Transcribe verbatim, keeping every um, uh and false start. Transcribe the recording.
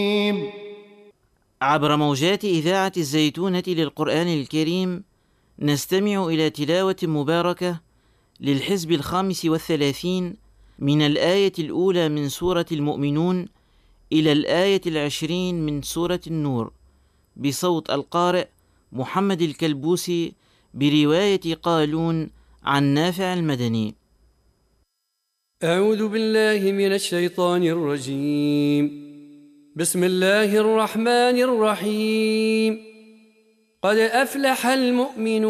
عبر موجات إذاعة الزيتونة للقرآن الكريم نستمع إلى تلاوة مباركة للحزب الخامس والثلاثين من الآية الأولى من سورة المؤمنون إلى الآية العشرين من سورة النور، بصوت القارئ محمد الكلبوسي، برواية قالون عن نافع المدني. أعوذ بالله من الشيطان الرجيم. بسم الله الرحمن الرحيم. قد أفلح المؤمنون